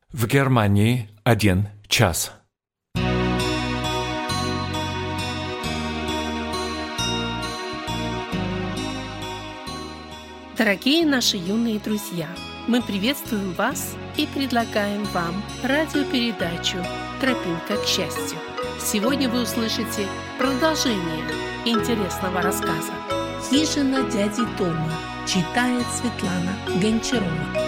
В Германии 1 час. Дорогие наши юные друзья, мы приветствуем вас и предлагаем вам радиопередачу «Тропинка к счастью». Сегодня вы услышите продолжение интересного рассказа. «Хижина дяди Тома» читает Светлана Гончарова.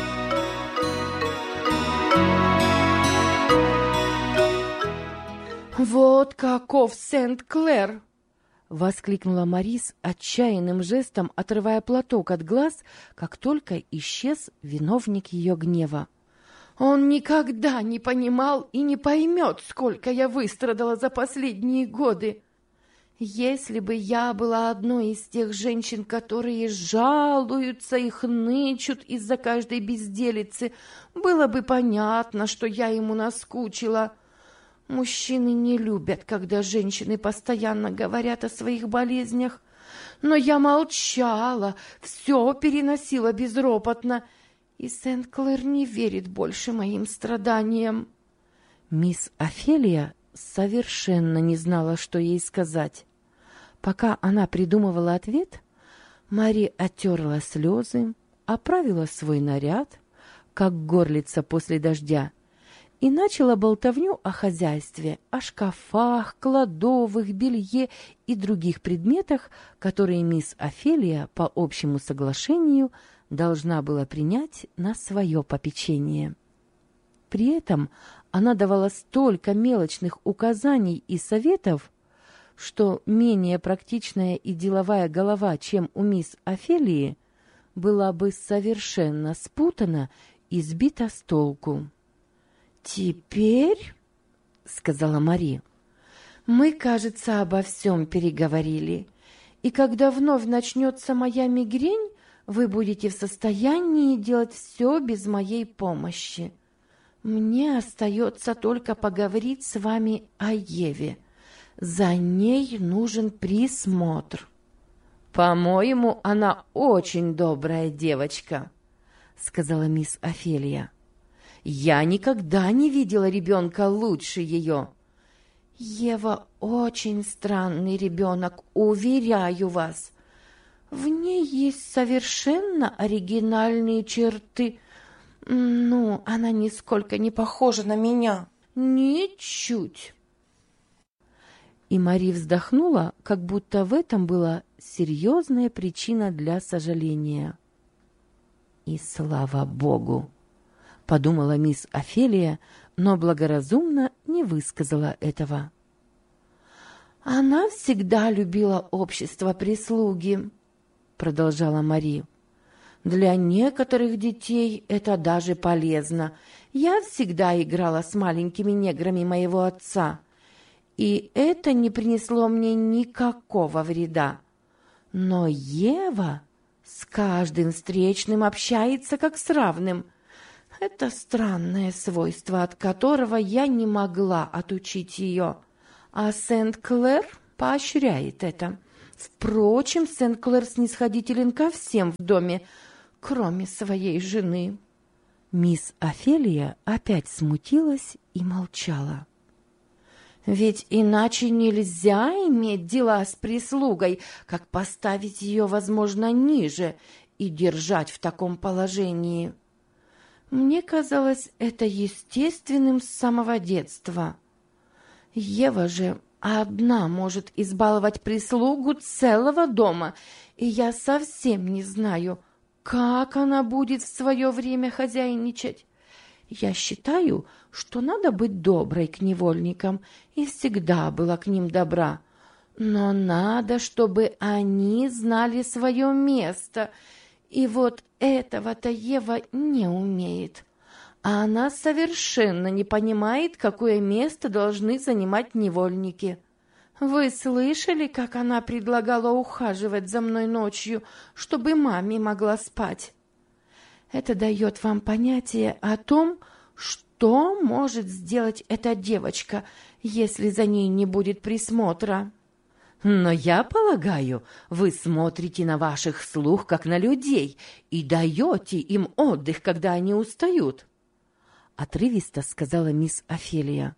«Вот каков Сент-Клэр!» — воскликнула Марис, отчаянным жестом отрывая платок от глаз, как только исчез виновник ее гнева. «Он никогда не понимал и не поймет, сколько я выстрадала за последние годы. Если бы я была одной из тех женщин, которые жалуются и хнычут из-за каждой безделицы, было бы понятно, что я ему наскучила». Мужчины не любят, когда женщины постоянно говорят о своих болезнях. Но я молчала, все переносила безропотно, и Сент-Клэр не верит больше моим страданиям. Мисс Офелия совершенно не знала, что ей сказать. Пока она придумывала ответ, Мари оттерла слезы, оправила свой наряд, как горлица после дождя, и начала болтовню о хозяйстве, о шкафах, кладовых, белье и других предметах, которые мисс Офелия по общему соглашению должна была принять на свое попечение. При этом она давала столько мелочных указаний и советов, что менее практичная и деловая голова, чем у мисс Офелии, была бы совершенно спутана и сбита с толку. «Теперь, — сказала Мари, — мы, кажется, обо всем переговорили, и когда вновь начнется моя мигрень, вы будете в состоянии делать все без моей помощи. Мне остается только поговорить с вами о Еве. За ней нужен присмотр». «По-моему, она очень добрая девочка», — сказала мисс Офелия. «Я никогда не видела ребенка лучше ее». «Ева очень странный ребенок, уверяю вас. В ней есть совершенно оригинальные черты. Ну, она нисколько не похожа на меня. Ничуть». И Мари вздохнула, как будто в этом была серьезная причина для сожаления. «И слава Богу!» — подумала мисс Офелия, но благоразумно не высказала этого. «Она всегда любила общество прислуги», — продолжала Мари. «Для некоторых детей это даже полезно. Я всегда играла с маленькими неграми моего отца, и это не принесло мне никакого вреда. Но Ева с каждым встречным общается как с равным. Это странное свойство, от которого я не могла отучить ее, а Сент-Клэр поощряет это. Впрочем, Сент-Клэр снисходителен ко всем в доме, кроме своей жены». Мисс Офелия опять смутилась и молчала. «Ведь иначе нельзя иметь дела с прислугой, как поставить ее, возможно, ниже и держать в таком положении. Мне казалось это естественным с самого детства. Ева же одна может избаловать прислугу целого дома, и я совсем не знаю, как она будет в свое время хозяйничать. Я считаю, что надо быть доброй к невольникам, и всегда была к ним добра. Но надо, чтобы они знали свое место, и вот этого-то Ева не умеет. А она совершенно не понимает, какое место должны занимать невольники. Вы слышали, как она предлагала ухаживать за мной ночью, чтобы маме могла спать? Это дает вам понятие о том, что может сделать эта девочка, если за ней не будет присмотра. Но я полагаю, вы смотрите на ваших слуг, как на людей, и даете им отдых, когда они устают. отрывисто сказала мисс Офелия.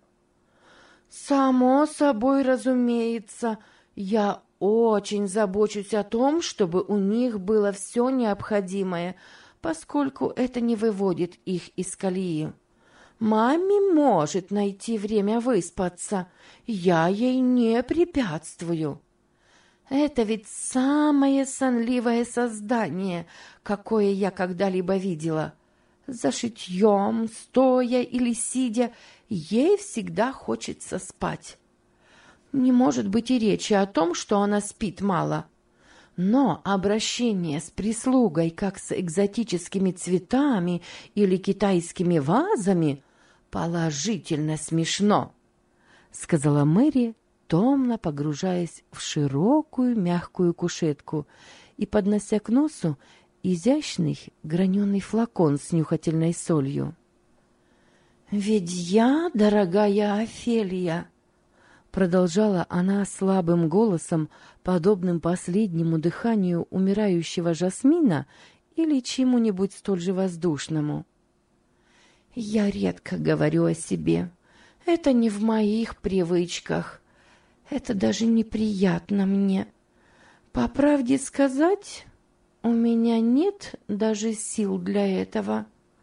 «Само собой разумеется, я очень забочусь о том, чтобы у них было все необходимое, поскольку это не выводит их из колеи. Маме может найти время выспаться, я ей не препятствую. Это ведь самое сонливое создание, какое я когда-либо видела. За шитьем, стоя или сидя, ей всегда хочется спать. Не может быть и речи о том, что она спит мало. Но обращение с прислугой, как с экзотическими цветами или китайскими вазами, положительно смешно, сказала Мэри, томно погружаясь в широкую мягкую кушетку и поднося к носу изящный граненый флакон с нюхательной солью. «Ведь я, дорогая Офелия», — продолжала она слабым голосом, подобным последнему дыханию умирающего жасмина или чему-нибудь столь же воздушному, — «я редко говорю о себе. Это не в моих привычках. Это даже неприятно мне. По правде сказать, у меня нет даже сил для этого.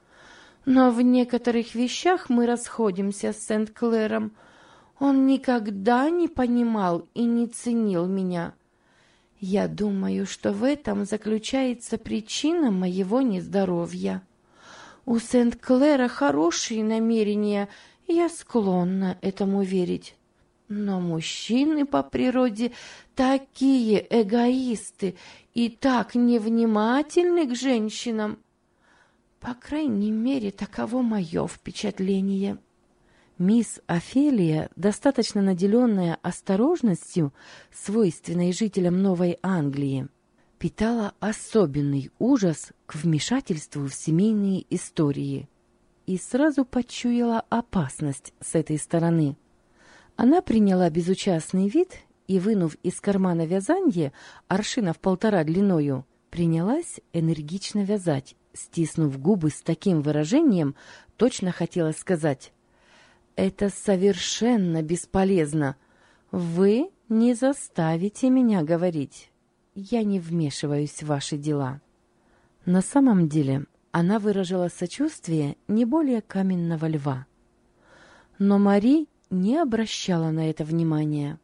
Но в некоторых вещах мы расходимся с Сент-Клэром. Он никогда не понимал и не ценил меня. Я думаю, что в этом заключается причина моего нездоровья. У Сент-Клэра хорошие намерения, я склонна этому верить. Но мужчины по природе такие эгоисты и так невнимательны к женщинам. По крайней мере, таково мое впечатление». Мисс Офелия, достаточно наделенная осторожностью, свойственной жителям Новой Англии, питала особенный ужас к вмешательству в семейные истории и сразу почуяла опасность с этой стороны. Она приняла безучастный вид и, вынув из кармана вязанье, аршина в 1,5 длиною, принялась энергично вязать, стиснув губы с таким выражением, точно хотела сказать: «Это совершенно бесполезно. Вы не заставите меня говорить. Я не вмешиваюсь в ваши дела». На самом деле она выражала сочувствие не более каменного льва. Но Мари не обращала на это внимания.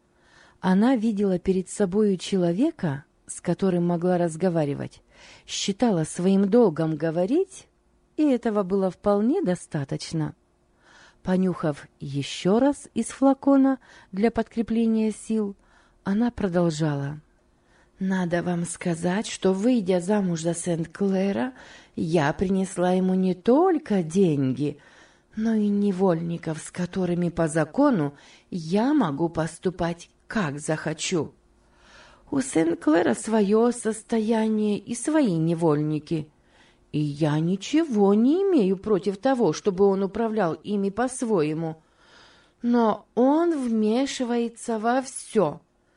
Она видела перед собою человека, с которым могла разговаривать, считала своим долгом говорить, и этого было вполне достаточно. Понюхав еще раз из флакона для подкрепления сил, она продолжала. «Надо вам сказать, что, выйдя замуж за Сент-Клэра, я принесла ему не только деньги, но и невольников, с которыми по закону я могу поступать, как захочу. У Сент-Клэра свое состояние и свои невольники, и я ничего не имею против того, чтобы он управлял ими по-своему. Но он вмешивается во все.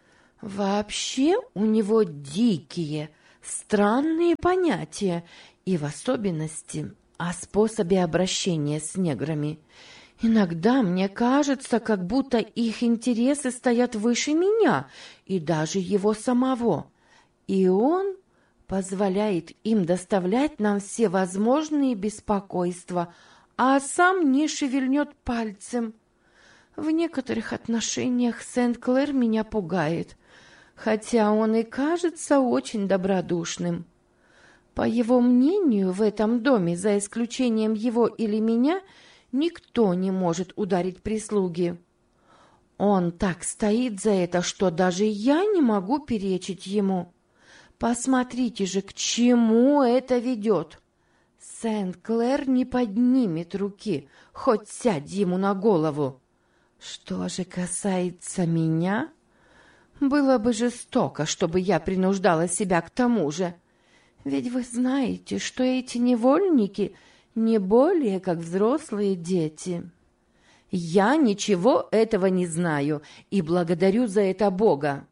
Вообще у него дикие, странные понятия, и в особенности о способе обращения с неграми. Иногда мне кажется, как будто их интересы стоят выше меня и даже его самого. И он позволяет им доставлять нам все возможные беспокойства, а сам не шевельнет пальцем. В некоторых отношениях Сент-Клэр меня пугает, хотя он и кажется очень добродушным. По его мнению, в этом доме, за исключением его или меня, никто не может ударить прислуги. Он так стоит за это, что даже я не могу перечить ему. Посмотрите же, к чему это ведет. Сент-Клэр не поднимет руки, хоть сядь ему на голову. Что же касается меня, было бы жестоко, чтобы я принуждала себя к тому же. Ведь вы знаете, что эти невольники не более как взрослые дети. Я ничего этого не знаю и благодарю за это Бога,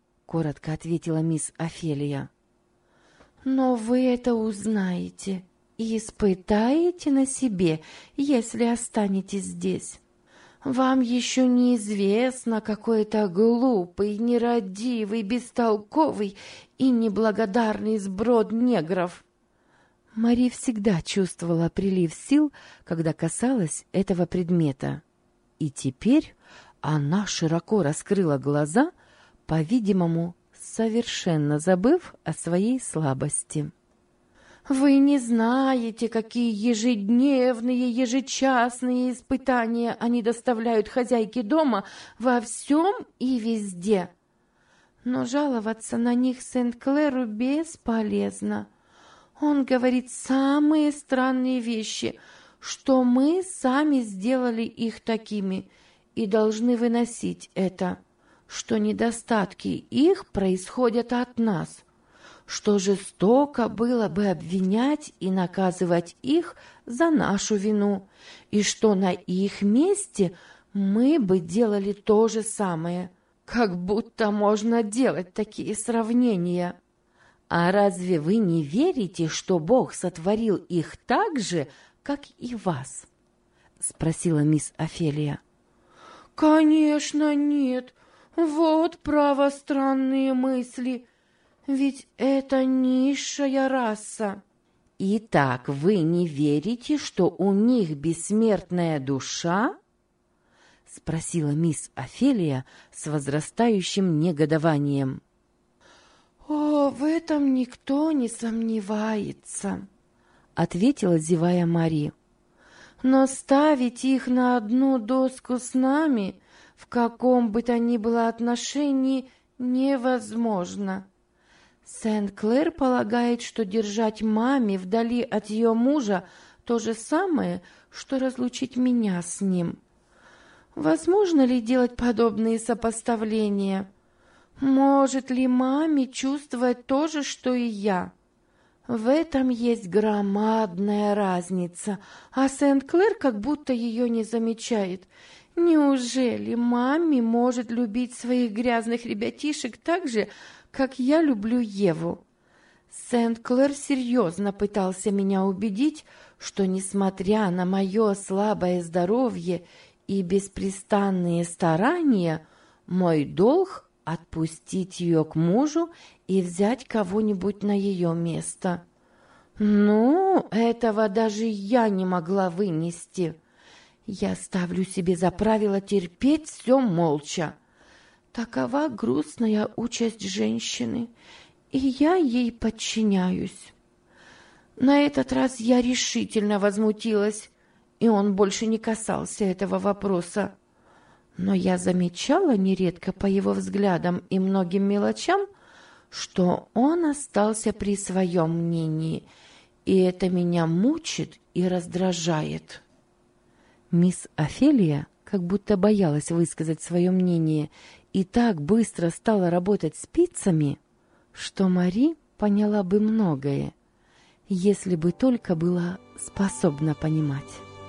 коротко ответила мисс Офелия. Но вы это узнаете, и испытаете на себе, если останетесь здесь. Вам еще неизвестно, какой это глупый, нерадивый, бестолковый и неблагодарный сброд негров». Мари всегда чувствовала прилив сил, когда касалась этого предмета. И теперь она широко раскрыла глаза, по-видимому, совершенно забыв о своей слабости. «Вы не знаете, какие ежедневные, ежечасные испытания они доставляют хозяйке дома во всем и везде. Но жаловаться на них Сент-Клэру бесполезно. Он говорит самые странные вещи, что мы сами сделали их такими и должны выносить это, что недостатки их происходят от нас, что жестоко было бы обвинять и наказывать их за нашу вину, и что на их месте мы бы делали то же самое, как будто можно делать такие сравнения». «А разве вы не верите, что Бог сотворил их так же, как и вас?» — спросила мисс Офелия. «Конечно нет. Вот право странные мысли. Ведь это низшая раса». «Итак, вы не верите, что у них бессмертная душа?» — спросила мисс Офелия с возрастающим негодованием. «О, в этом никто не сомневается», — ответила, зевая Мари. «Но ставить их на одну доску с нами, в каком бы то ни было отношении, невозможно. Сент-Клэр полагает, что держать маме вдали от ее мужа то же самое, что разлучить меня с ним. Возможно ли делать подобные сопоставления? Может ли маме чувствовать то же, что и я? В этом есть громадная разница, а Сент-Клэр как будто ее не замечает. Неужели маме может любить своих грязных ребятишек так же, как я люблю Еву? Сент-Клэр серьезно пытался меня убедить, что, несмотря на мое слабое здоровье и беспрестанные старания, мой долг — отпустить ее к мужу и взять кого-нибудь на ее место. Ну, этого даже я не могла вынести. Я ставлю себе за правило терпеть все молча. Такова грустная участь женщины, и я ей подчиняюсь. На этот раз я решительно возмутилась, и он больше не касался этого вопроса. Но я замечала нередко по его взглядам и многим мелочам, что он остался при своем мнении, и это меня мучит и раздражает. Мисс Офелия как будто боялась высказать свое мнение и так быстро стала работать спицами, что Мари поняла бы многое, если бы только была способна понимать.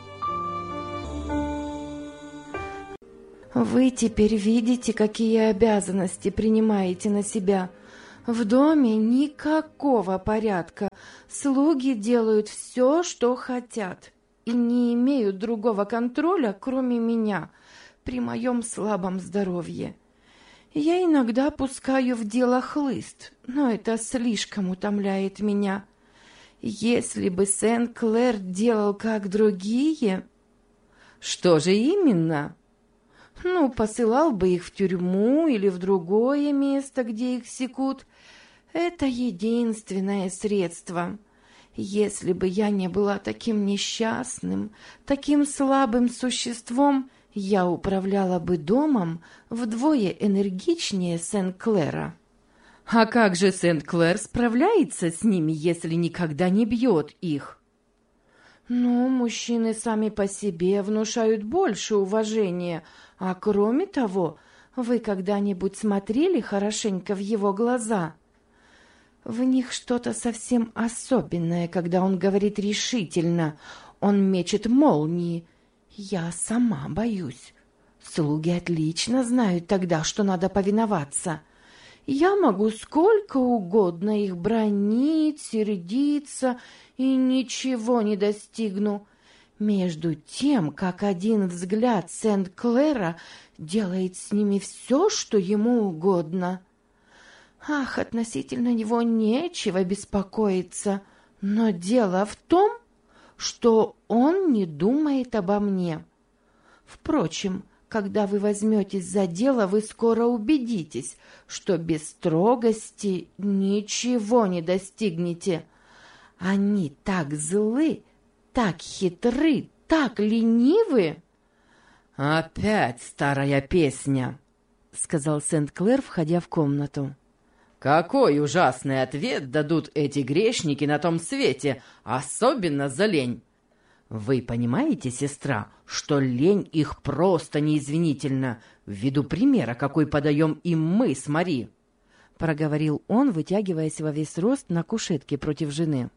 «Вы теперь видите, какие обязанности принимаете на себя. В доме никакого порядка. Слуги делают все, что хотят, и не имеют другого контроля, кроме меня, при моем слабом здоровье. Я иногда пускаю в дело хлыст, но это слишком утомляет меня. Если бы Сент-Клэр делал как другие...» «Что же именно?» «Ну, посылал бы их в тюрьму или в другое место, где их секут. Это единственное средство. Если бы я не была таким несчастным, таким слабым существом, я управляла бы домом вдвое энергичнее Сент-Клэра». «А как же Сент-Клэр справляется с ними, если никогда не бьет их?» «Ну, мужчины сами по себе внушают больше уважения, а кроме того, вы когда-нибудь смотрели хорошенько в его глаза? В них что-то совсем особенное, когда он говорит решительно, он мечет молнии. Я сама боюсь. Слуги отлично знают тогда, что надо повиноваться. Я могу сколько угодно их бранить, сердиться, и ничего не достигну. Между тем, как один взгляд Сент-Клэра делает с ними все, что ему угодно. Ах, относительно него нечего беспокоиться, но дело в том, что он не думает обо мне. Впрочем, когда вы возьметесь за дело, вы скоро убедитесь, что без строгости ничего не достигнете. Они так злы, так хитры, так ленивы. «Опять старая песня», — сказал Сент-Клэр, входя в комнату. «Какой ужасный ответ дадут эти грешники на том свете, особенно за лень! Вы понимаете, сестра, что лень их просто неизвинительна, ввиду примера, какой подаем им мы с Мари?» — проговорил он, вытягиваясь во весь рост на кушетке против жены.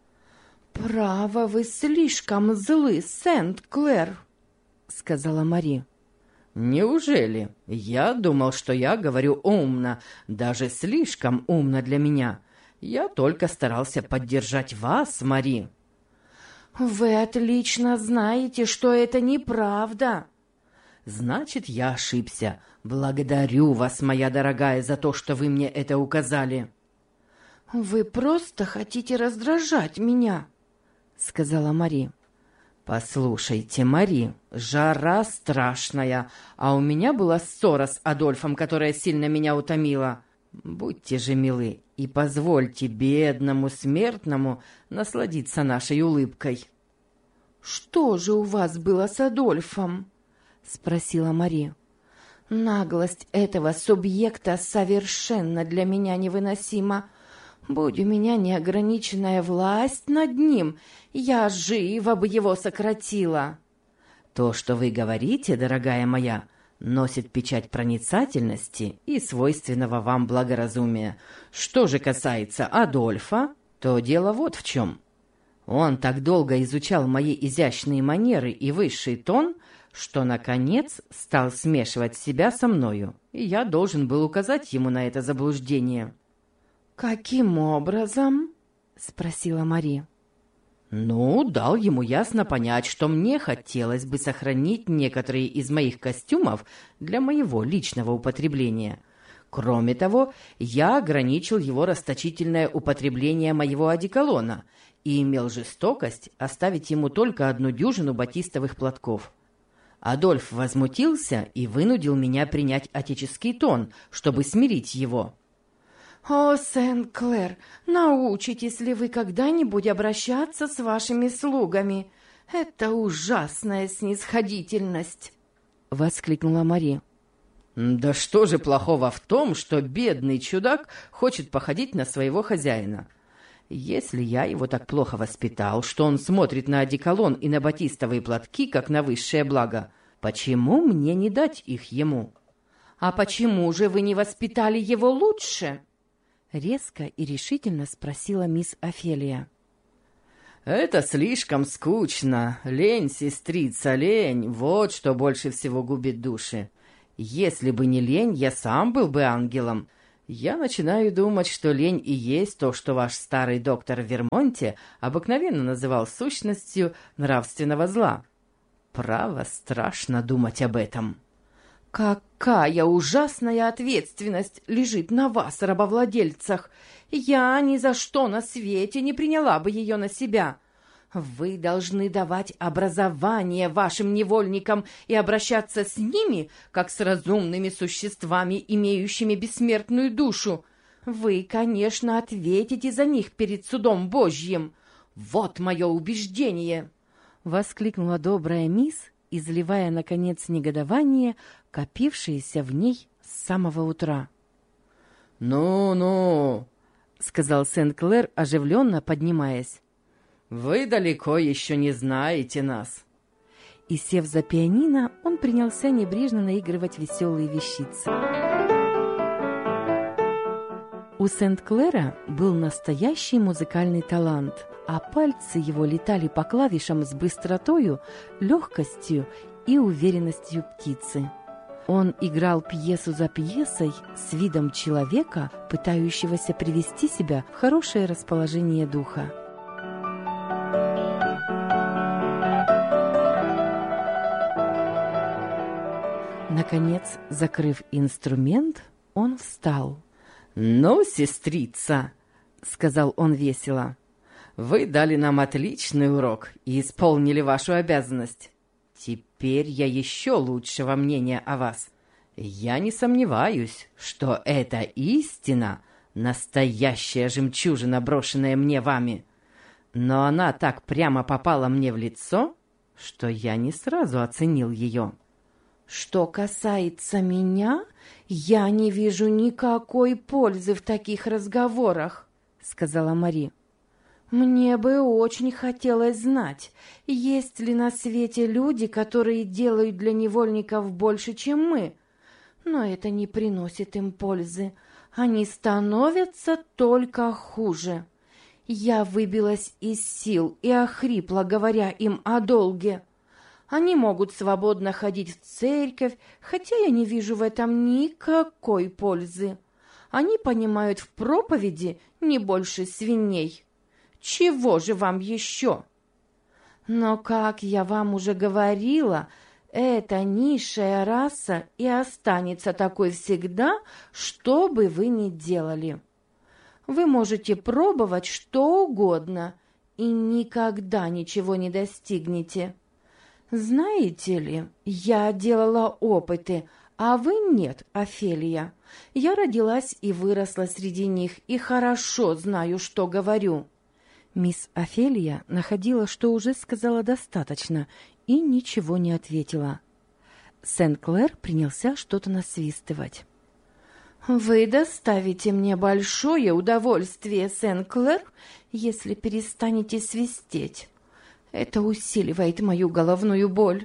«Право, вы слишком злы, Сент-Клэр», — сказала Мари. «Неужели? Я думал, что я говорю умно, даже слишком умно для меня. Я только старался поддержать вас, Мари». «Вы отлично знаете, что это неправда». «Значит, я ошибся. Благодарю вас, моя дорогая, за то, что вы мне это указали». «Вы просто хотите раздражать меня», — сказала Мари. «Послушайте, Мари, жара страшная, а у меня была ссора с Адольфом, которая сильно меня утомила. Будьте же милы и позвольте бедному смертному насладиться нашей улыбкой». «Что же у вас было с Адольфом?» — спросила Мари. «Наглость этого субъекта совершенно для меня невыносима. Будь у меня неограниченная власть над ним, я живо бы его сократила». «То, что вы говорите, дорогая моя, носит печать проницательности и свойственного вам благоразумия. Что же касается Адольфа, то дело вот в чем. Он так долго изучал мои изящные манеры и высший тон, что, наконец, стал смешивать себя со мною, и я должен был указать ему на это заблуждение». «Каким образом?» — спросила Мари. «Ну, дал ему ясно понять, что мне хотелось бы сохранить некоторые из моих костюмов для моего личного употребления. Кроме того, я ограничил его расточительное употребление моего одеколона и имел жестокость оставить ему только 1 дюжину батистовых платков. Адольф возмутился и вынудил меня принять отеческий тон, чтобы смирить его». «О, Сент-Клэр, научитесь ли вы когда-нибудь обращаться с вашими слугами? Это ужасная снисходительность!» — воскликнула Мари. «Да что же плохого в том, что бедный чудак хочет походить на своего хозяина? Если я его так плохо воспитал, что он смотрит на одеколон и на батистовые платки, как на высшее благо, почему мне не дать их ему?» «А почему же вы не воспитали его лучше?» — резко и решительно спросила мисс Офелия. «Это слишком скучно. Лень, сестрица, лень. Вот что больше всего губит души. Если бы не лень, я сам был бы ангелом. Я начинаю думать, что лень и есть то, что ваш старый доктор в Вермонте обыкновенно называл сущностью нравственного зла. Право, страшно думать об этом». «Какая ужасная ответственность лежит на вас, рабовладельцах! Я ни за что на свете не приняла бы ее на себя. Вы должны давать образование вашим невольникам и обращаться с ними, как с разумными существами, имеющими бессмертную душу. Вы, конечно, ответите за них перед судом Божьим. Вот мое убеждение!» — воскликнула добрая мисс, изливая, наконец, негодование, копившееся в ней с самого утра. «Ну-ну», — сказал Сент-Клэр, оживленно поднимаясь, — «вы далеко еще не знаете нас». И, сев за пианино, он принялся небрежно наигрывать веселые вещицы. У Сент-Клэра был настоящий музыкальный талант, а пальцы его летали по клавишам с быстротою, легкостью и уверенностью птицы. Он играл пьесу за пьесой с видом человека, пытающегося привести себя в хорошее расположение духа. Наконец, закрыв инструмент, он встал. «Ну, сестрица», — сказал он весело, — «вы дали нам отличный урок и исполнили вашу обязанность. Теперь я еще лучшего мнения о вас. Я не сомневаюсь, что это истина, настоящая жемчужина, брошенная мне вами. Но она так прямо попала мне в лицо, что я не сразу оценил ее». «Что касается меня, я не вижу никакой пользы в таких разговорах», — сказала Мари. «Мне бы очень хотелось знать, есть ли на свете люди, которые делают для невольников больше, чем мы. Но это не приносит им пользы. Они становятся только хуже. Я выбилась из сил и охрипла, говоря им о долге. Они могут свободно ходить в церковь, хотя я не вижу в этом никакой пользы. Они понимают в проповеди не больше свиней. Чего же вам еще? Но, как я вам уже говорила, эта низшая раса и останется такой всегда, что бы вы ни делали. Вы можете пробовать что угодно и никогда ничего не достигнете. Знаете ли, я делала опыты, а вы нет, Офелия. Я родилась и выросла среди них, и хорошо знаю, что говорю». Мисс Офелия находила, что уже сказала достаточно, и ничего не ответила. Сен-Клэр принялся что-то насвистывать. «Вы доставите мне большое удовольствие, Сен-Клэр, если перестанете свистеть. Это усиливает мою головную боль».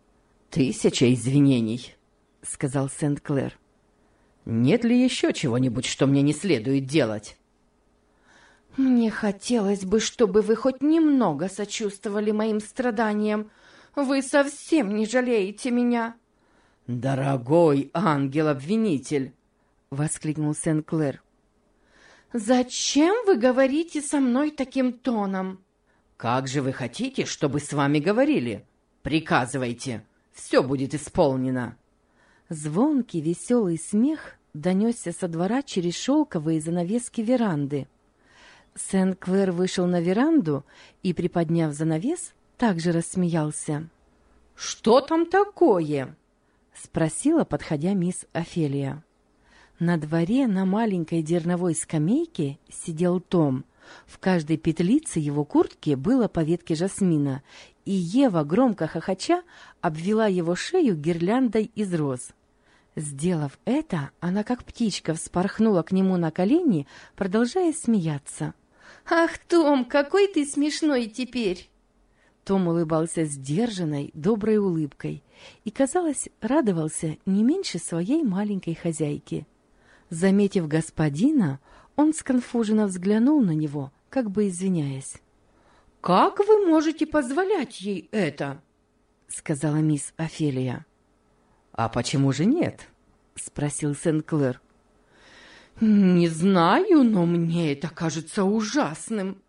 «Тысяча извинений», — сказал Сент-Клэр. «Нет ли еще чего-нибудь, что мне не следует делать?» «Мне хотелось бы, чтобы вы хоть немного сочувствовали моим страданиям. Вы совсем не жалеете меня». «Дорогой ангел-обвинитель!» — воскликнул Сен-Клэр. «Зачем вы говорите со мной таким тоном?» «Как же вы хотите, чтобы с вами говорили? Приказывайте, все будет исполнено». Звонкий веселый смех донесся со двора через шелковые занавески веранды. Сен-Клэр вышел на веранду и, приподняв занавес, также рассмеялся. «Что там такое?» — спросила, подходя мисс Офелия. На дворе на маленькой дерновой скамейке сидел Том. В каждой петлице его куртки было по ветке жасмина, и Ева, громко хохоча, обвела его шею гирляндой из роз. Сделав это, она как птичка вспорхнула к нему на колени, продолжая смеяться. «Ах, Том, какой ты смешной теперь!» Том улыбался сдержанной, доброй улыбкой и, казалось, радовался не меньше своей маленькой хозяйки. Заметив господина, он сконфуженно взглянул на него, как бы извиняясь. «Как вы можете позволять ей это?» — сказала мисс Офелия. «А почему же нет?» — спросил Сен-Клэр. «Не знаю, но мне это кажется ужасным».